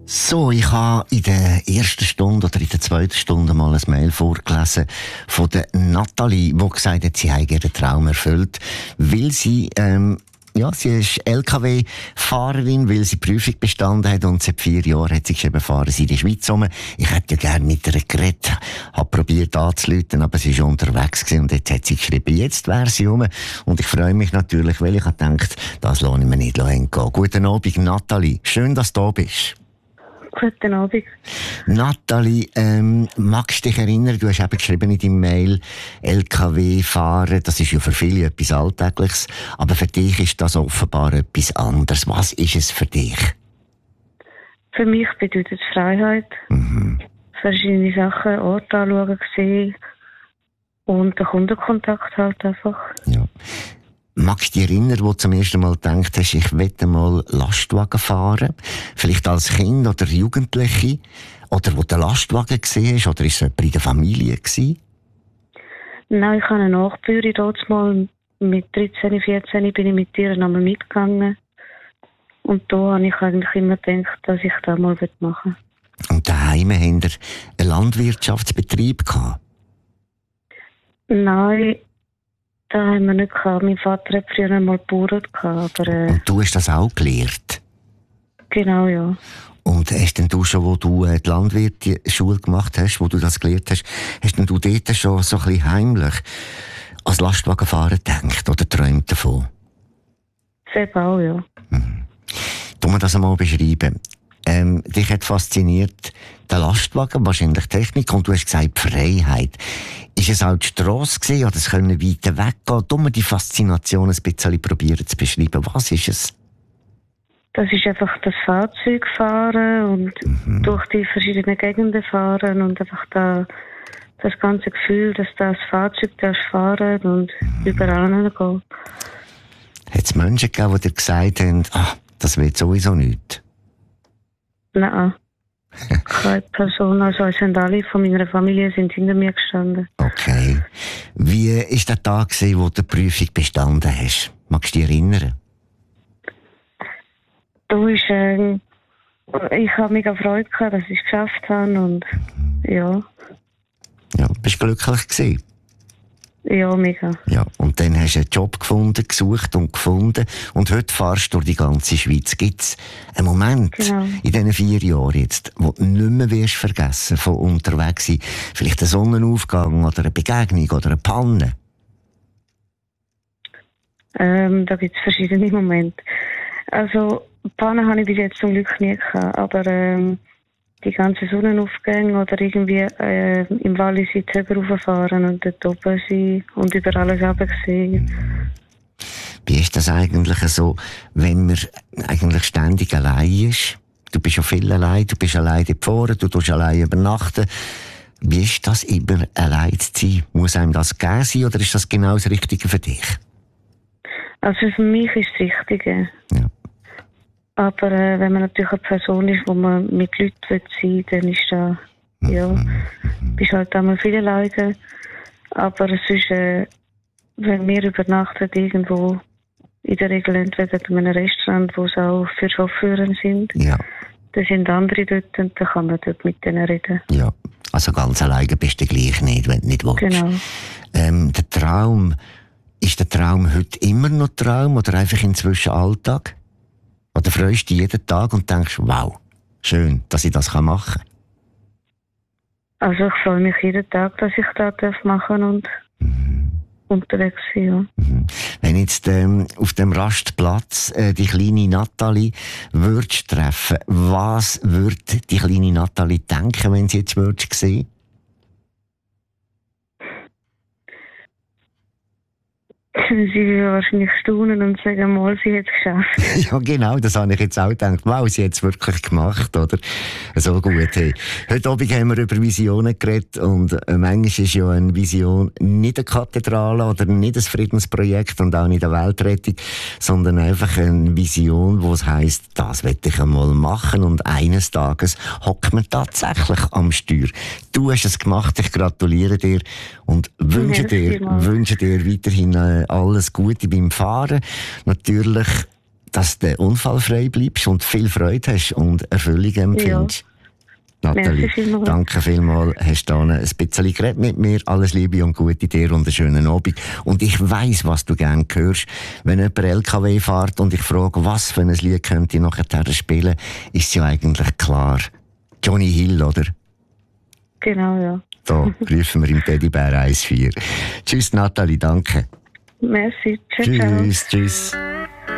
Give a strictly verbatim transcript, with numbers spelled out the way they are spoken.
So, ich habe in der ersten Stunde oder in der zweiten Stunde mal ein Mail vorgelesen von der Nathalie, die gesagt hat, sie habe ihren Traum erfüllt, weil sie, ähm, ja, sie ist L K W-Fahrerin, weil sie die Prüfung bestanden hat und seit vier Jahren hat sie geschrieben, fahren sie in der Schweiz rum. Ich hätte ja gerne mit ihr geredet, habe probiert anzurufen, aber sie war unterwegs gewesen und jetzt hat sie geschrieben, jetzt wäre sie rum. Und ich freue mich natürlich, weil ich habe gedacht, das lohne ich mir nicht entgehen. Guten Abend, Nathalie. Schön, dass du da bist. Guten Abend. Nathalie, ähm, magst du dich erinnern, du hast eben geschrieben in deinem Mail, L K W fahren, das ist ja für viele etwas Alltägliches, aber für dich ist das offenbar etwas anderes. Was ist es für dich? Für mich bedeutet es Freiheit. Mhm. Verschiedene Sachen, Orte anschauen, sehen und den Kundenkontakt halt einfach. Ja. Magst du dich erinnern, wo du zum ersten Mal gedacht hast, ich möchte mal Lastwagen fahren? Vielleicht als Kind oder Jugendliche? Oder wo du den Lastwagen gesehen hast? Oder ist es jemand in der Familie gewesen? Nein, ich habe eine Nachbürin dort mal mit dreizehn, vierzehn bin ich mit ihr einmal mitgegangen. Und da habe ich eigentlich immer gedacht, dass ich das mal machen will. Und daheim haben wir einen Landwirtschaftsbetrieb gehabt? Nein, das haben wir nicht gehabt. Mein Vater hat früher einmal gebaut, aber... Äh, Und du hast das auch gelernt? Genau, ja. Und hast denn du schon, wo du äh, die Landwirtschule gemacht hast, wo du das gelernt hast, hast denn du dort schon so ein bisschen heimlich als Lastwagenfahrer gedacht oder träumt davon? Selber auch, ja. Mhm. Tu mir das einmal beschreiben. Ähm, dich hat fasziniert der Lastwagen, wahrscheinlich Technik, und du hast gesagt Freiheit. Ist es auch die Strasse gewesen, oder es können weiter weggehen? Tu mir die Faszination ein bisschen probieren zu beschreiben. Was ist es? Das ist einfach das Fahrzeug fahren und mhm. durch die verschiedenen Gegenden fahren und einfach da, das ganze Gefühl, dass das Fahrzeug das fahren und mhm. überall hingehen. Hat es Menschen gegeben, die dir gesagt haben, ah, das wird sowieso nichts? Nein. Keine Person, also es sind alle von meiner Familie sind hinter mir gestanden. Okay. Wie war der Tag, wo du die Prüfung bestanden hast? Magst du dich erinnern? Du ist, äh, ich habe mega Freude gehabt, dass ich es geschafft habe und ja. Ja, bist du glücklich gewesen? Ja, mega. Ja, und dann hast du einen Job gefunden, gesucht und gefunden und heute fahrst du durch die ganze Schweiz. Gibt es einen Moment genau. in diesen vier Jahren jetzt, wo du nicht mehr wirst vergessen von unterwegs sein? Vielleicht ein Sonnenaufgang oder eine Begegnung oder eine Panne? Ähm, da gibt es verschiedene Momente. Also, Pannen habe ich bis jetzt zum Glück nie gehabt, aber ähm, die ganzen Sonnenaufgänge oder irgendwie äh, im Wallis in die Höhe rauffahren und dort oben sein und über alles runtersehen. Wie ist das eigentlich so, wenn man eigentlich ständig allein ist? Du bist ja viel allein, du bist allein dort vorne, du tust allein übernachten. Wie ist das, immer allein zu sein? Muss einem das gegeben sein oder ist das genau das Richtige für dich? Also für mich ist das Richtige. Ja. Aber äh, wenn man natürlich eine Person ist, wo man mit Leuten sein will, dann ist das, ja, mhm. bist halt einmal viele Leute. Aber es ist, äh, wenn wir übernachten irgendwo, in der Regel entweder in einem Restaurant, wo es auch für Chauffeure sind, ja. dann sind andere dort und dann kann man dort mit denen reden. Ja, also ganz alleine bist du gleich nicht, wenn du nicht willst. Genau. Ähm, der Traum, ist der Traum heute immer noch Traum oder einfach inzwischen Alltag? Oder freust du dich jeden Tag und denkst, wow, schön, dass ich das machen kann? Also ich freue mich jeden Tag, dass ich das machen darf und mhm. unterwegs bin. Ja. Mhm. Wenn jetzt ähm, auf dem Rastplatz äh, die kleine Nathalie würdest treffen, was würde die kleine Nathalie denken, wenn sie jetzt würdest sehen? Sie würde wahrscheinlich staunen und sagen, mal, sie hat es geschafft. Ja, genau, das habe ich jetzt auch gedacht. Wow, sie hat es wirklich gemacht, oder? So gut. Hey. Heute Abend haben wir über Visionen geredet und äh, manchmal ist ja eine Vision nicht eine Kathedrale oder nicht ein Friedensprojekt und auch nicht eine Weltrettung, sondern einfach eine Vision, wo es heisst, das will ich einmal machen und eines Tages hockt man tatsächlich am Steuer. Du hast es gemacht, ich gratuliere dir und wünsche dir, wünsche dir weiterhin äh, alles Gute beim Fahren. Natürlich dass du unfallfrei bleibst und viel Freude hast und Erfüllung empfindest. Ja. Nathalie, vielmals. Danke vielmals. Hast du ein bisschen geredet mit mir. Alles Liebe und Gute dir und einen schönen Abend. Und ich weiss, was du gerne hörst. Wenn jemand L K W fährt und ich frage, was für ein Lied könnte ich nachher spielen, ist es ja eigentlich klar. Johnny Hill, oder? Genau, ja. Da rufen wir im Teddybär eins vier. Tschüss, Nathalie, danke. Merci. Ciao, tschüss, ciao. Tschüss.